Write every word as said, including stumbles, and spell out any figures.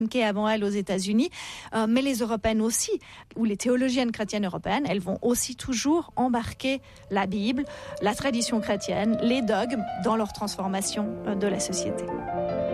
avant elle aux États-Unis, euh, mais les Européennes aussi, ou les théologiennes chrétiennes européennes, elles vont aussi toujours embarquer la Bible, la tradition chrétienne, les dogmes dans leur transformation de la société.